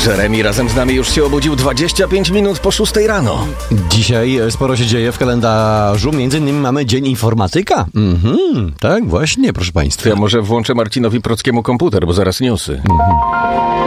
Jeremy razem z nami już się obudził 25 minut po 6 rano. Dzisiaj sporo się dzieje w kalendarzu, między innymi mamy Dzień Informatyka. Tak, właśnie, proszę państwa. Ja może włączę Marcinowi Prockiemu komputer, bo zaraz newsy.